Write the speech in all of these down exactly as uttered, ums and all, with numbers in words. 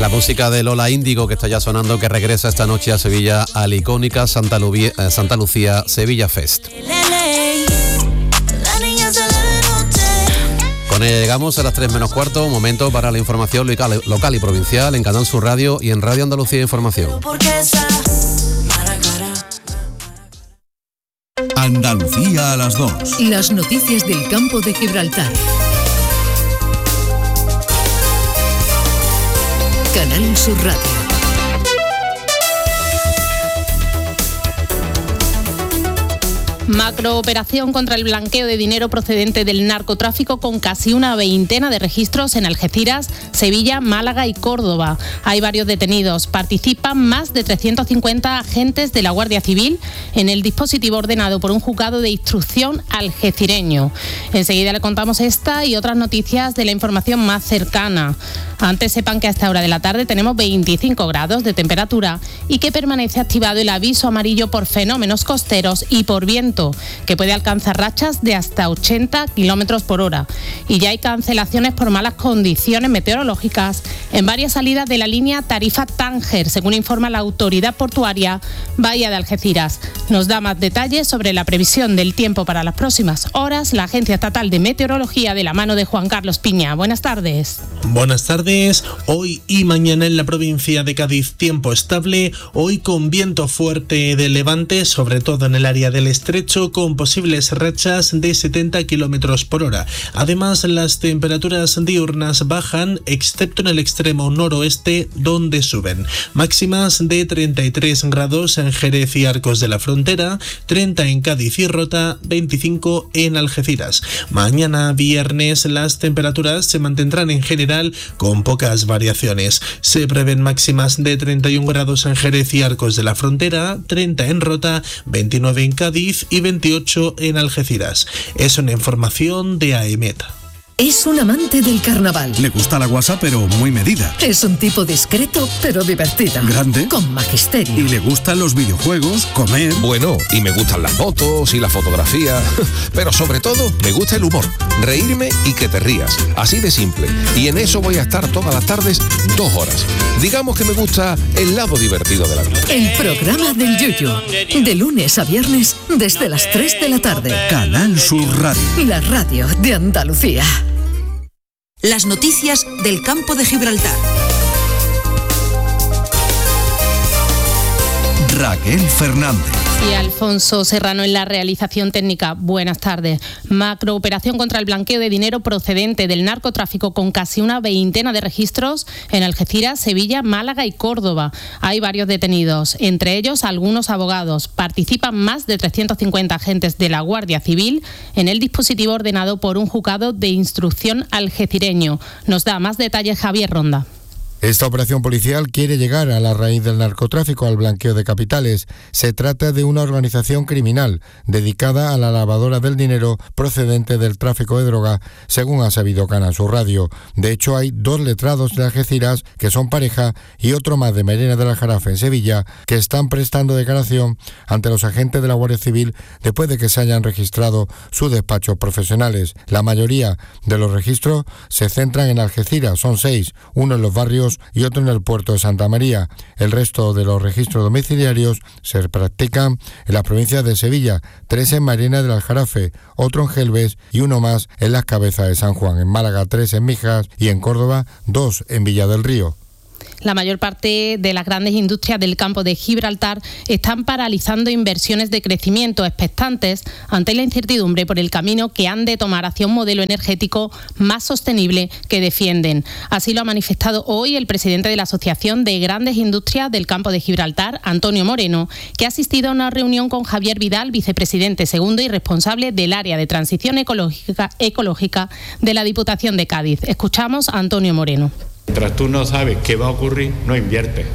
La música de Lola Índigo, que está ya sonando, que regresa esta noche a Sevilla a la icónica Santa, Lubi- eh, Santa Lucía Sevilla Fest. Con ella llegamos a las tres menos cuarto, momento para la información local, local y provincial en Canal Sur Radio y en Radio Andalucía Información. Andalucía a las dos. Las noticias del campo de Gibraltar. Canal Sur Radio. Macrooperación contra el blanqueo de dinero procedente del narcotráfico con casi una veintena de registros en Algeciras, Sevilla, Málaga y Córdoba. Hay varios detenidos. Participan más de trescientos cincuenta agentes de la Guardia Civil en el dispositivo ordenado por un juzgado de instrucción algecireño. Enseguida le contamos esta y otras noticias de la información más cercana. Antes sepan que a esta hora de la tarde tenemos veinticinco grados de temperatura y que permanece activado el aviso amarillo por fenómenos costeros y por viento, que puede alcanzar rachas de hasta ochenta kilómetros por hora. Y ya hay cancelaciones por malas condiciones meteorológicas en varias salidas de la línea Tarifa-Tánger, según informa la autoridad portuaria Bahía de Algeciras. Nos da más detalles sobre la previsión del tiempo para las próximas horas la Agencia Estatal de Meteorología, de la mano de Juan Carlos Piña. Buenas tardes. Buenas tardes. Hoy y mañana en la provincia de Cádiz tiempo estable, hoy con viento fuerte de levante, sobre todo en el área del estrecho, con posibles rachas de setenta kilómetros por hora. Además, las temperaturas diurnas bajan, excepto en el extremo noroeste, donde suben. Máximas de treinta y tres grados en Jerez y Arcos de la Frontera, treinta en Cádiz y Rota, veinticinco en Algeciras. Mañana viernes las temperaturas se mantendrán en general con pocas variaciones. Se prevén máximas de treinta y un grados en Jerez y Arcos de la Frontera, treinta en Rota, veintinueve en Cádiz y veintiocho en Algeciras. Es una información de AEMET. Es un amante del carnaval. Le gusta la guasa, pero muy medida. Es un tipo discreto, pero divertido. Grande. Con magisterio. Y le gustan los videojuegos, comer. Bueno, y me gustan las fotos y la fotografía. Pero sobre todo, me gusta el humor. Reírme y que te rías. Así de simple. Y en eso voy a estar todas las tardes, dos horas. Digamos que me gusta el lado divertido de la vida. El programa del Yuyu. De lunes a viernes, desde las tres de la tarde. Canal Sur Radio. La radio de Andalucía. Las noticias del campo de Gibraltar. Raquel Fernández. Y Alfonso Serrano en la realización técnica. Buenas tardes. Macrooperación contra el blanqueo de dinero procedente del narcotráfico con casi una veintena de registros en Algeciras, Sevilla, Málaga y Córdoba. Hay varios detenidos, entre ellos algunos abogados. Participan más de trescientos cincuenta agentes de la Guardia Civil en el dispositivo ordenado por un juzgado de instrucción algecireño. Nos da más detalles Javier Ronda. Esta operación policial quiere llegar a la raíz del narcotráfico, al blanqueo de capitales. Se trata de una organización criminal dedicada a la lavadora del dinero procedente del tráfico de droga, según ha sabido Canal Sur Radio. De hecho, hay dos letrados de Algeciras que son pareja y otro más de Merena del Aljarafe en Sevilla que están prestando declaración ante los agentes de la Guardia Civil después de que se hayan registrado sus despachos profesionales. La mayoría de los registros se centran en Algeciras, son seis, uno en los barrios y otro en el puerto de Santa María. El resto de los registros domiciliarios se practican en las provincias de Sevilla, tres en Marina del Aljarafe, otro en Gelbes y uno más en las Cabezas de San Juan. En Málaga, tres en Mijas y en Córdoba, dos en Villa del Río. La mayor parte de las grandes industrias del campo de Gibraltar están paralizando inversiones de crecimiento, expectantes ante la incertidumbre por el camino que han de tomar hacia un modelo energético más sostenible que defienden. Así lo ha manifestado hoy el presidente de la Asociación de Grandes Industrias del Campo de Gibraltar, Antonio Moreno, que ha asistido a una reunión con Javier Vidal, vicepresidente segundo y responsable del área de transición ecológica, ecológica de la Diputación de Cádiz. Escuchamos a Antonio Moreno. Mientras tú no sabes qué va a ocurrir, no inviertes.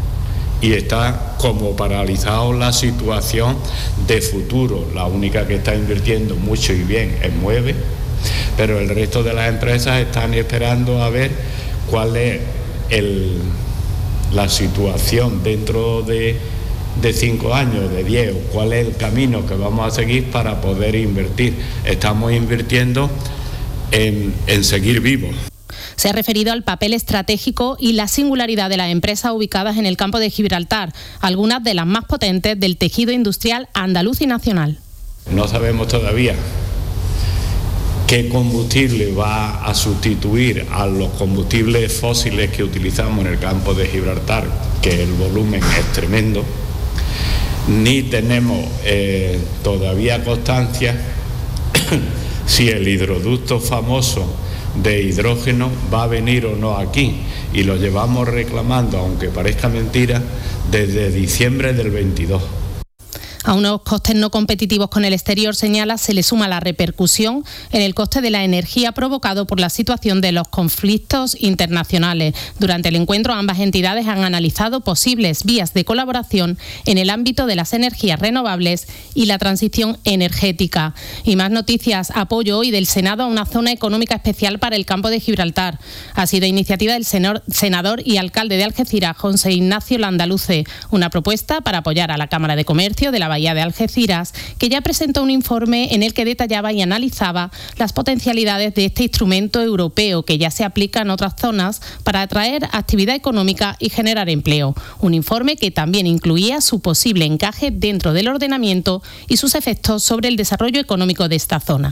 Y está como paralizado la situación de futuro. La única que está invirtiendo mucho y bien es Mueve, pero el resto de las empresas están esperando a ver cuál es el, la situación dentro de, de cinco años, de diez, o cuál es el camino que vamos a seguir para poder invertir. Estamos invirtiendo en, en seguir vivos. Se ha referido al papel estratégico y la singularidad de las empresas ubicadas en el campo de Gibraltar, algunas de las más potentes del tejido industrial andaluz y nacional. No sabemos todavía qué combustible va a sustituir a los combustibles fósiles que utilizamos en el campo de Gibraltar, que el volumen es tremendo, ni tenemos eh, todavía constancia si el hidroducto famoso de hidrógeno va a venir o no aquí, y lo llevamos reclamando, aunque parezca mentira, desde diciembre del veintidós. A unos costes no competitivos con el exterior, señala, se le suma la repercusión en el coste de la energía provocado por la situación de los conflictos internacionales. Durante el encuentro, ambas entidades han analizado posibles vías de colaboración en el ámbito de las energías renovables y la transición energética. Y más noticias: apoyo hoy del Senado a una zona económica especial para el campo de Gibraltar. Ha sido iniciativa del senador y alcalde de Algeciras, José Ignacio Landaluce, una propuesta para apoyar a la Cámara de Comercio de la Bahía de Algeciras, que ya presentó un informe en el que detallaba y analizaba las potencialidades de este instrumento europeo que ya se aplica en otras zonas para atraer actividad económica y generar empleo. Un informe que también incluía su posible encaje dentro del ordenamiento y sus efectos sobre el desarrollo económico de esta zona.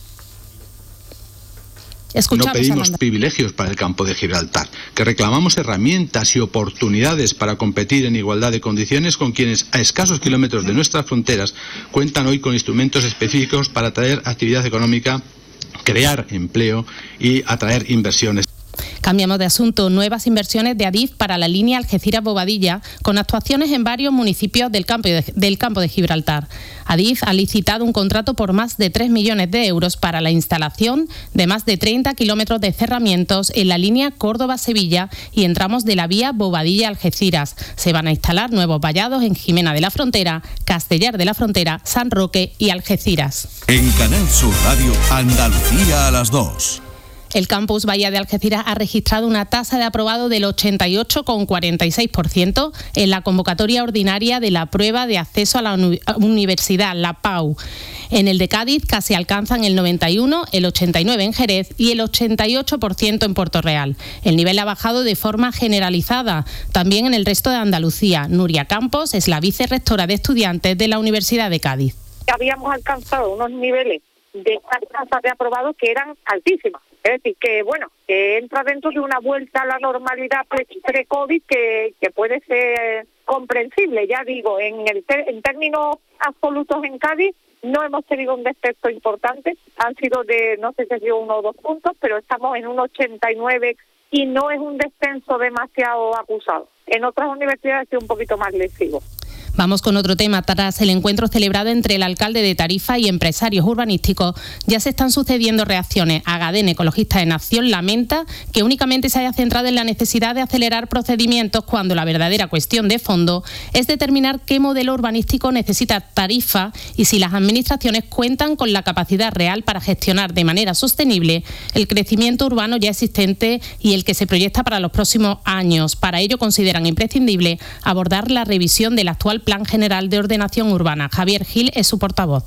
Escuchamos, no pedimos Amanda. privilegios para el campo de Gibraltar, que reclamamos herramientas y oportunidades para competir en igualdad de condiciones con quienes a escasos kilómetros de nuestras fronteras cuentan hoy con instrumentos específicos para atraer actividad económica, crear empleo y atraer inversiones. Cambiamos de asunto. Nuevas inversiones de Adif para la línea Algeciras-Bobadilla, con actuaciones en varios municipios del campo, de, del campo de Gibraltar. Adif ha licitado un contrato por más de tres millones de euros para la instalación de más de treinta kilómetros de cerramientos en la línea Córdoba-Sevilla y en tramos de la vía Bobadilla-Algeciras. Se van a instalar nuevos vallados en Jimena de la Frontera, Castellar de la Frontera, San Roque y Algeciras. En Canal Sur Radio, Andalucía a las dos. El campus Bahía de Algeciras ha registrado una tasa de aprobado del ochenta y ocho coma cuarenta y seis por ciento en la convocatoria ordinaria de la prueba de acceso a la uni- universidad, la P A U. En el de Cádiz casi alcanzan el noventa y uno por ciento, el ochenta y nueve por ciento en Jerez y el ochenta y ocho por ciento en Puerto Real. El nivel ha bajado de forma generalizada también en el resto de Andalucía. Nuria Campos es la vicerrectora de estudiantes de la Universidad de Cádiz. Habíamos alcanzado unos niveles de tasas de aprobado que eran altísimas. Es decir, que bueno, que entra dentro de una vuelta a la normalidad pre-COVID que, que puede ser comprensible. Ya digo, en, el ter- en términos absolutos en Cádiz no hemos tenido un descenso importante. Han sido de, no sé si ha sido uno o dos puntos, pero estamos en un ochenta y nueve y no es un descenso demasiado acusado. En otras universidades ha sido un poquito más lesivo. Vamos con otro tema. Tras el encuentro celebrado entre el alcalde de Tarifa y empresarios urbanísticos, ya se están sucediendo reacciones. Agadén, Ecologistas en Acción, lamenta que únicamente se haya centrado en la necesidad de acelerar procedimientos cuando la verdadera cuestión de fondo es determinar qué modelo urbanístico necesita Tarifa y si las administraciones cuentan con la capacidad real para gestionar de manera sostenible el crecimiento urbano ya existente y el que se proyecta para los próximos años. Para ello consideran imprescindible abordar la revisión del actual Plan General de Ordenación Urbana. Javier Gil es su portavoz.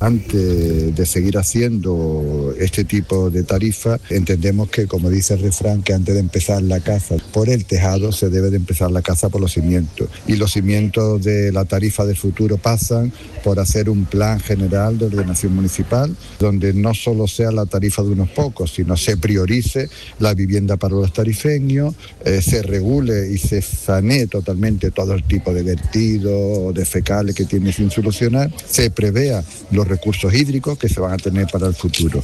Antes de seguir haciendo este tipo de tarifa, entendemos que, como dice el refrán, que antes de empezar la casa por el tejado, se debe de empezar la casa por los cimientos. Y los cimientos de la tarifa del futuro pasan por hacer un plan general de ordenación municipal, donde no solo sea la tarifa de unos pocos, sino se priorice la vivienda para los tarifeños, eh, se regule y se sanee totalmente todo el tipo de vertidos, de fecales que tiene sin solucionar, se prevea los recursos hídricos que se van a tener para el futuro.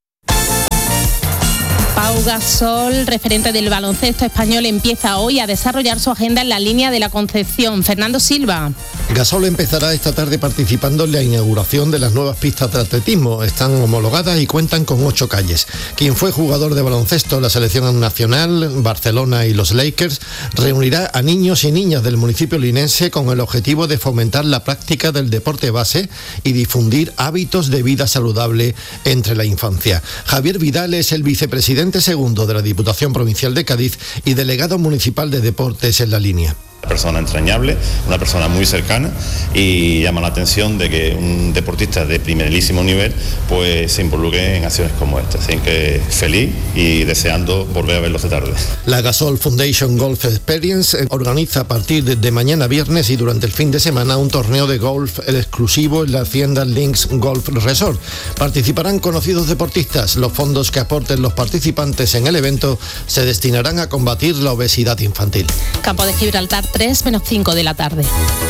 Pau Gasol, referente del baloncesto español, empieza hoy a desarrollar su agenda en la línea de la Concepción. Fernando Silva. Gasol empezará esta tarde participando en la inauguración de las nuevas pistas de atletismo. Están homologadas y cuentan con ocho calles. Quien fue jugador de baloncesto en la selección nacional, Barcelona y los Lakers, reunirá a niños y niñas del municipio linense con el objetivo de fomentar la práctica del deporte base y difundir hábitos de vida saludable entre la infancia. Javier Vidal es el vicepresidente segundo de la Diputación Provincial de Cádiz y delegado municipal de deportes en la línea. El persona entrañable, una persona muy cercana, y llama la atención de que un deportista de primerísimo nivel pues se involucre en acciones como esta. Así que feliz y deseando volver a verlos de tarde. La Gasol Foundation Golf Experience organiza a partir de mañana viernes y durante el fin de semana un torneo de golf exclusivo en la Hacienda Links Golf Resort. Participarán conocidos deportistas. Los fondos que aporten los participantes en el evento se destinarán a combatir la obesidad infantil. Campo de Gibraltar, tres menos cinco de la tarde.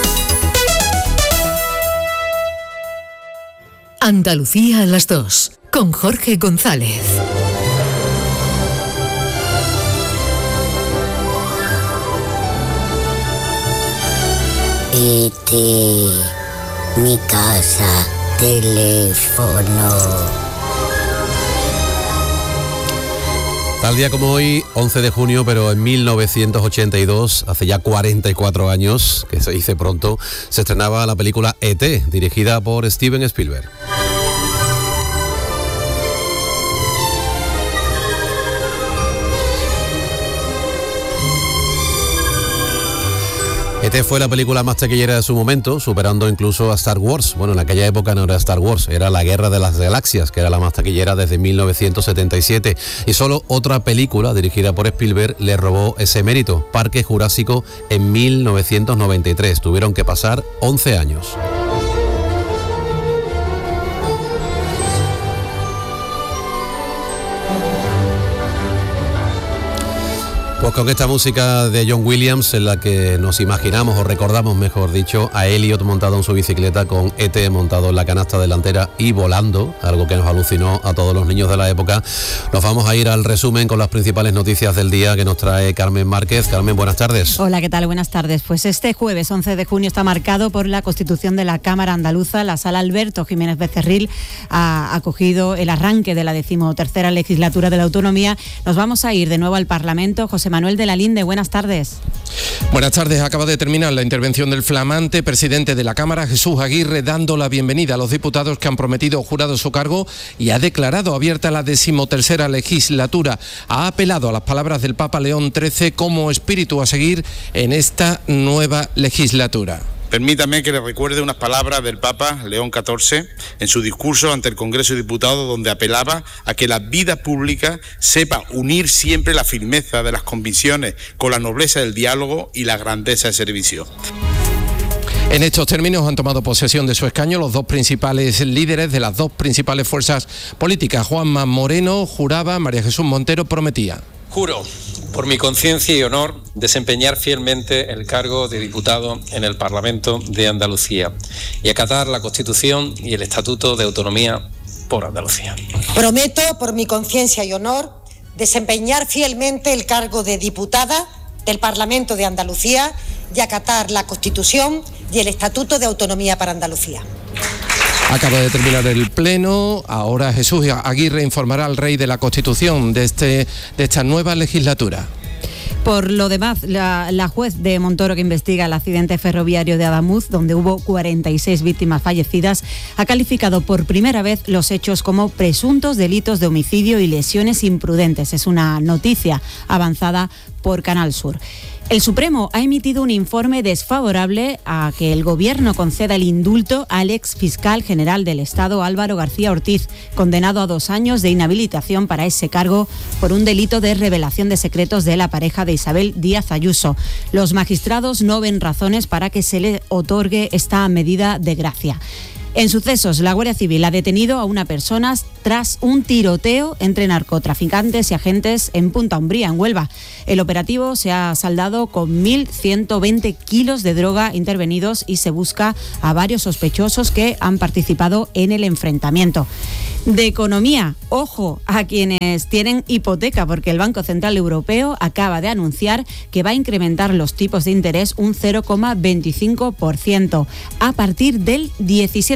Andalucía a las dos, con Jorge González. Este, mi casa, teléfono. Tal día como hoy, once de junio, pero en mil novecientos ochenta y dos, hace ya cuarenta y cuatro años, que se dice pronto, se estrenaba la película E T, dirigida por Steven Spielberg. E T fue la película más taquillera de su momento, superando incluso a Star Wars. Bueno, en aquella época no era Star Wars, era La Guerra de las Galaxias, que era la más taquillera desde mil novecientos setenta y siete. Y solo otra película dirigida por Spielberg le robó ese mérito, Parque Jurásico, en mil novecientos noventa y tres. Tuvieron que pasar once años. Pues con esta música de John Williams, en la que nos imaginamos, o recordamos mejor dicho, a Elliot montado en su bicicleta con E T montado en la canasta delantera y volando, algo que nos alucinó a todos los niños de la época. Nos vamos a ir al resumen con las principales noticias del día que nos trae Carmen Márquez. Carmen, buenas tardes. Hola, ¿qué tal? Buenas tardes. Pues este jueves once de junio está marcado por la constitución de la Cámara Andaluza. La Sala Alberto Jiménez Becerril ha acogido el arranque de la decimotercera legislatura de la autonomía. Nos vamos a ir de nuevo al Parlamento. José Manuel de la Linde, buenas tardes. Buenas tardes. Acaba de terminar la intervención del flamante presidente de la Cámara, Jesús Aguirre, dando la bienvenida a los diputados que han prometido o jurado su cargo, y ha declarado abierta la decimotercera legislatura. Ha apelado a las palabras del Papa León trece como espíritu a seguir en esta nueva legislatura. Permítame que le recuerde unas palabras del Papa León catorce en su discurso ante el Congreso de Diputados, donde apelaba a que la vida pública sepa unir siempre la firmeza de las convicciones con la nobleza del diálogo y la grandeza del servicio. En estos términos han tomado posesión de su escaño los dos principales líderes de las dos principales fuerzas políticas. Juanma Moreno juraba, María Jesús Montero prometía. Juro, por mi conciencia y honor, desempeñar fielmente el cargo de diputado en el Parlamento de Andalucía y acatar la Constitución y el Estatuto de Autonomía por Andalucía. Prometo, por mi conciencia y honor, desempeñar fielmente el cargo de diputada del Parlamento de Andalucía y acatar la Constitución y el Estatuto de Autonomía para Andalucía. Acaba de terminar el pleno. Ahora Jesús Aguirre informará al rey de la Constitución de, este, de esta nueva legislatura. Por lo demás, la, la juez de Montoro que investiga el accidente ferroviario de Adamuz, donde hubo cuarenta y seis víctimas fallecidas, ha calificado por primera vez los hechos como presuntos delitos de homicidio y lesiones imprudentes. Es una noticia avanzada por Canal Sur. El Supremo ha emitido un informe desfavorable a que el Gobierno conceda el indulto al ex fiscal general del Estado, Álvaro García Ortiz, condenado a dos años de inhabilitación para ese cargo por un delito de revelación de secretos de la pareja de Isabel Díaz Ayuso. Los magistrados no ven razones para que se le otorgue esta medida de gracia. En sucesos, la Guardia Civil ha detenido a una persona tras un tiroteo entre narcotraficantes y agentes en Punta Umbría, en Huelva. El operativo se ha saldado con mil ciento veinte kilos de droga intervenidos y se busca a varios sospechosos que han participado en el enfrentamiento. De economía, ojo a quienes tienen hipoteca, porque el Banco Central Europeo acaba de anunciar que va a incrementar los tipos de interés un cero coma veinticinco por ciento a partir del diecisiete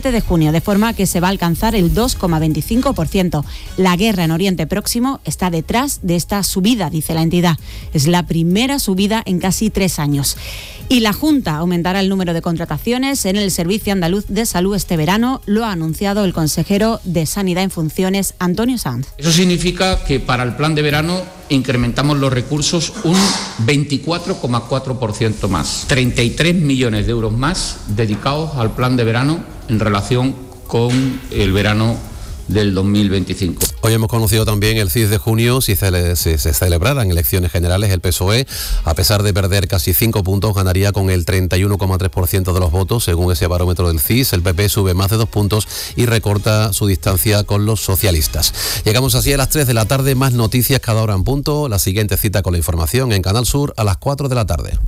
siete de junio, de forma que se va a alcanzar el dos coma veinticinco por ciento. La guerra en Oriente Próximo está detrás de esta subida, dice la entidad. Es la primera subida en casi tres años. Y la Junta aumentará el número de contrataciones en el Servicio Andaluz de Salud este verano, lo ha anunciado el consejero de Sanidad en funciones, Antonio Sanz. Eso significa que para el plan de verano incrementamos los recursos un veinticuatro coma cuatro por ciento más, treinta y tres millones de euros más dedicados al plan de verano en relación con el verano del dos mil veinticinco. Hoy hemos conocido también el C I S de junio. Si se, se, se celebraran elecciones generales, el P S O E, a pesar de perder casi cinco puntos, ganaría con el treinta y uno coma tres por ciento de los votos, según ese barómetro del C I S. El P P sube más de dos puntos y recorta su distancia con los socialistas. Llegamos así a las tres de la tarde, más noticias cada hora en punto. La siguiente cita con la información en Canal Sur a las cuatro de la tarde.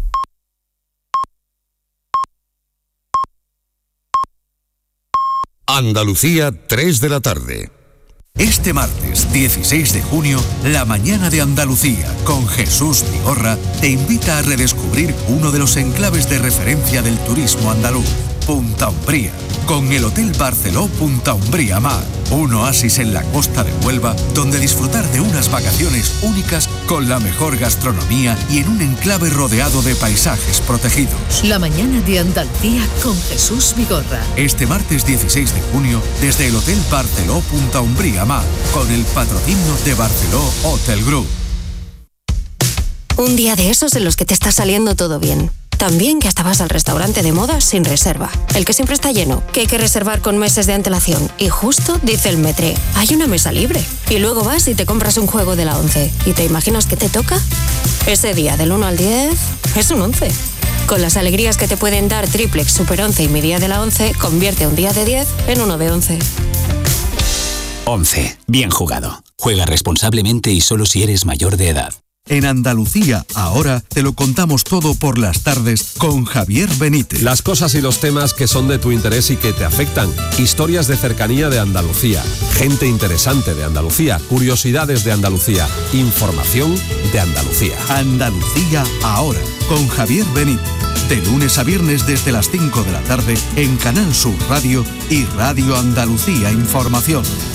Andalucía, tres de la tarde. Este martes dieciséis de junio, la mañana de Andalucía con Jesús Vigorra te invita a redescubrir uno de los enclaves de referencia del turismo andaluz, Punta Umbría, con el Hotel Barceló Punta Umbría Mar, un oasis en la costa de Huelva donde disfrutar de unas vacaciones únicas con la mejor gastronomía y en un enclave rodeado de paisajes protegidos. La mañana de Andalucía con Jesús Vigorra. Este martes dieciséis de junio, desde el Hotel Barceló Punta Umbría Mar, con el patrocinio de Barceló Hotel Group. Un día de esos en los que te está saliendo todo bien. También que hasta vas al restaurante de moda sin reserva. El que siempre está lleno, que hay que reservar con meses de antelación. Y justo dice el Metre, hay una mesa libre. Y luego vas y te compras un juego de la once. ¿Y te imaginas qué te toca? Ese día del uno al diez es un once. Con las alegrías que te pueden dar Triplex, Super once y mi día de la once, convierte un día de diez en uno de once. once. Bien jugado. Juega responsablemente y solo si eres mayor de edad. En Andalucía, ahora te lo contamos todo por las tardes con Javier Benítez. Las cosas y los temas que son de tu interés y que te afectan. Historias de cercanía de Andalucía. Gente interesante de Andalucía. Curiosidades de Andalucía. Información de Andalucía. Andalucía, ahora, con Javier Benítez. De lunes a viernes desde las cinco de la tarde en Canal Sur Radio y Radio Andalucía Información.